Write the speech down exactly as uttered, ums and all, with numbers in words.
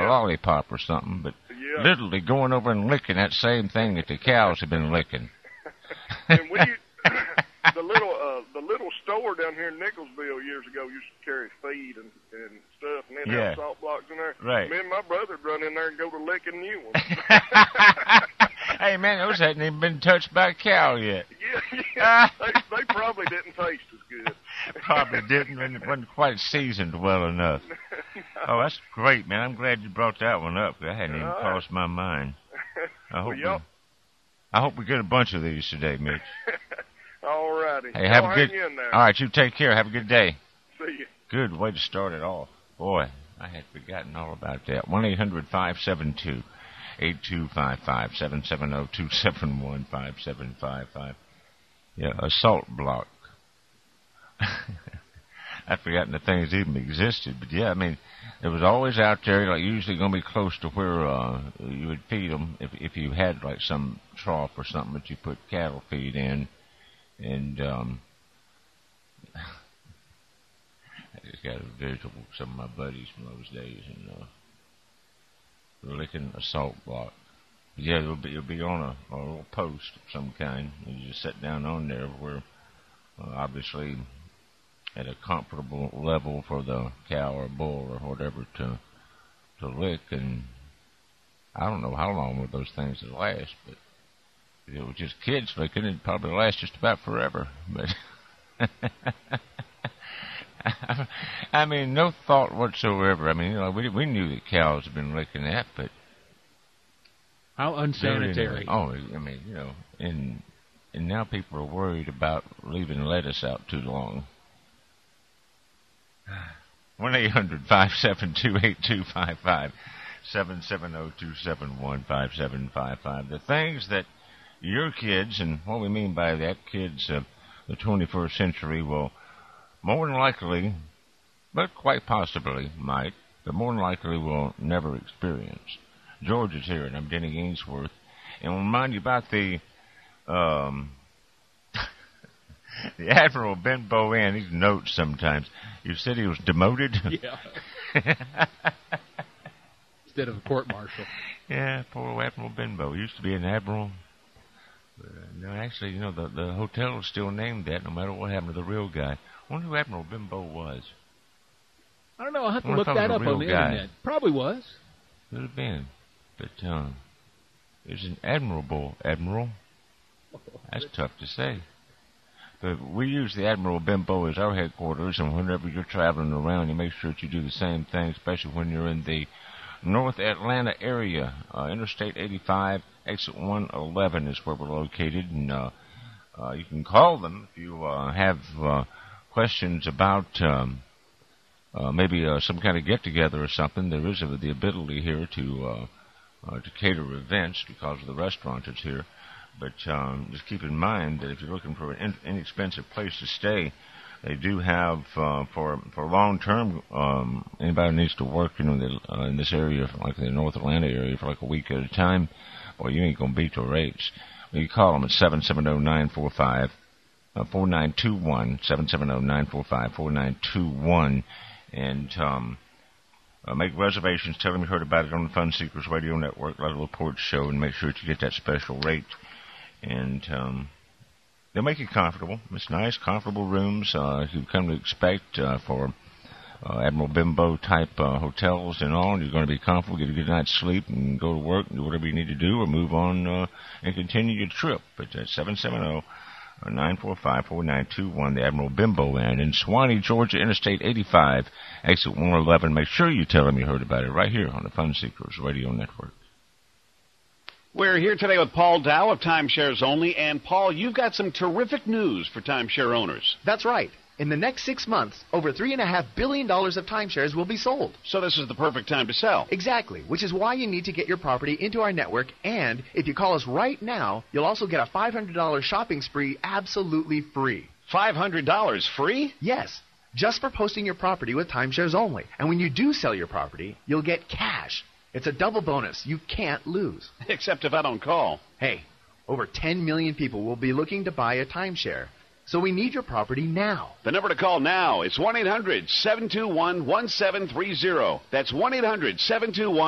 lollipop or something, but yeah. literally going over and licking that same thing that the cows have been licking. And we, the little uh, the little store down here in Nicholsville years ago used to carry feed and, and stuff, and then yeah. have salt blocks in there. Right. Me and my brother would run in there and go to licking new ones. Hey, man, those hadn't even been touched by a cow yet. Yeah, yeah. they, they probably didn't taste as good. Probably didn't, and it wasn't quite seasoned well enough. No. Oh, that's great, man. I'm glad you brought that one up. That hadn't even All right. crossed my mind. I hope, well, we, I hope we get a bunch of these today, Mitch. All righty. Hey, have I'll a good. hang in there. All right, you take care. Have a good day. See you. Good way to start it off. Boy, I had forgotten all about that. one eight hundred five seven two eight two five five, seven seven zero two seven one five seven five five. Yeah, a salt block. I'd forgotten the things even existed, but yeah, I mean, it was always out there, like usually going to be close to where uh, you would feed them if if you had like some trough or something that you put cattle feed in, and um, I just got a visual of some of my buddies from those days, and uh, licking a salt block. Yeah, it'll be, it'll be on a, a little post of some kind, and you just sit down on there where, uh, obviously, at a comfortable level for the cow or bull or whatever to to lick, and I don't know how long would those things would last, but if it was just kids licking, it'd probably last just about forever. But I mean, no thought whatsoever. I mean, you know, we we knew that cows had been licking that, but how unsanitary. Oh, I mean, you know, and and now people are worried about leaving lettuce out too long. one eight hundred five seven two eight two five five, seven seven zero two seven one five seven five five. The things that your kids, and what we mean by that, kids of the twenty-first century, will more than likely, but quite possibly might, but more than likely will never experience. George is here, and I'm Denny Ainsworth, and we'll remind you about the um, the Admiral Benbow Inn. These notes sometimes. You said he was demoted? Yeah. Instead of a court-martial. Yeah, poor Admiral Benbow. He used to be an admiral. But, uh, no, actually, you know, the, the hotel is still named that, no matter what happened to the real guy. I wonder who Admiral Benbow was. I don't know. I'll have to I look that up on the guy. internet. Probably was. Could have been. But, um, it was an admirable admiral. That's tough to say. But we use the Admiral Benbow as our headquarters, and whenever you're traveling around, you make sure that you do the same thing, especially when you're in the North Atlanta area. Uh, Interstate eighty-five, exit one eleven is where we're located, and uh, uh, you can call them if you uh, have uh, questions about um, uh, maybe uh, some kind of get-together or something. There is uh, the ability here to uh, uh, to cater events because of the restaurant that's here. But um, just keep in mind that if you're looking for an in- inexpensive place to stay, they do have uh, for for long term. Um, anybody who needs to work, you know, in, the, uh, in this area, like in the North Atlanta area, for like a week at a time. Well, you ain't gonna beat the rates. Well, you call them at seven seven zero nine four five four nine two one seven seven zero nine four five four nine two one, and um, uh, make reservations. Tell them you heard about it on the Fun Seekers Radio Network, Little Report Show, and make sure that you get that special rate. And um, they'll make you comfortable. It's nice, comfortable rooms uh, you've come to expect uh, for uh, Admiral Benbow type uh, hotels and all. And you're going to be comfortable, get a good night's sleep, and go to work and do whatever you need to do, or move on uh, and continue your trip. But at seven seven zero nine four five four nine two one, the Admiral Benbow Inn in Swanee, Georgia, Interstate eighty-five, exit one eleven. Make sure you tell them you heard about it right here on the Fun Seekers Radio Network. We're here today with Paul Dow of Timeshares Only. And, Paul, you've got some terrific news for timeshare owners. That's right. In the next six months, over three point five billion dollars of timeshares will be sold. So this is the perfect time to sell. Exactly, which is why you need to get your property into our network. And if you call us right now, you'll also get a five hundred dollars shopping spree absolutely free. five hundred dollars free? Yes, just for posting your property with Timeshares Only. And when you do sell your property, you'll get cash. It's a double bonus you can't lose. Except if I don't call. Hey, over ten million people will be looking to buy a timeshare. So we need your property now. The number to call now is one eight hundred seven two one one seven three zero. That's one eight hundred seven two one